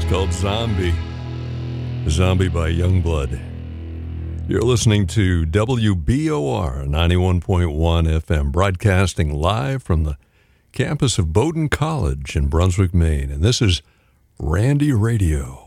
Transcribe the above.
Called Zombie. Zombie by Youngblood. You're listening to WBOR 91.1 FM, broadcasting live from the campus of Bowdoin College in Brunswick, Maine. And this is Randy Radio.